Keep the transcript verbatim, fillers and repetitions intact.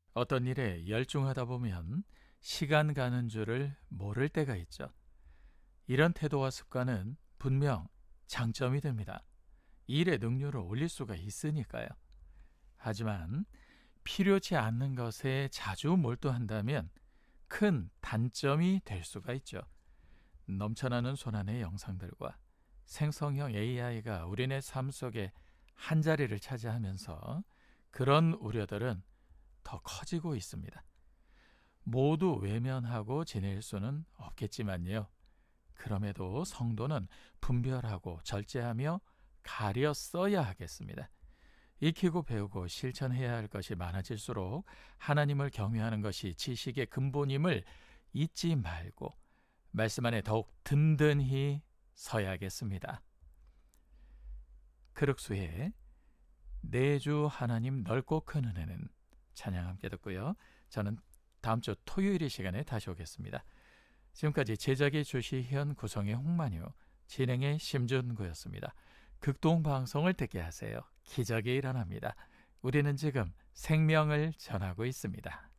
어떤 일에 열중하다 보면 시간 가는 줄을 모를 때가 있죠. 이런 태도와 습관은 분명 장점이 됩니다. 일의 능률을 올릴 수가 있으니까요. 하지만 필요치 않는 것에 자주 몰두한다면 큰 단점이 될 수가 있죠. 넘쳐나는 손안의 영상들과 생성형 에이아이가 우리네 삶 속에 한자리를 차지하면서 그런 우려들은 더 커지고 있습니다. 모두 외면하고 지낼 수는 없겠지만요. 그럼에도 성도는 분별하고 절제하며 가려 써야 하겠습니다. 익히고 배우고 실천해야 할 것이 많아질수록 하나님을 경외하는 것이 지식의 근본임을 잊지 말고 말씀 안에 더욱 든든히 서야겠습니다. 크륵수의 내 주 하나님 넓고 큰 은혜는 찬양 함께 듣고요. 저는 다음 주 토요일 이 시간에 다시 오겠습니다. 지금까지 제작의 주시현, 구성의 홍만유, 진행의 심준구였습니다. 극동방송을 듣게 하세요. 기적이 일어납니다. 우리는 지금 생명을 전하고 있습니다.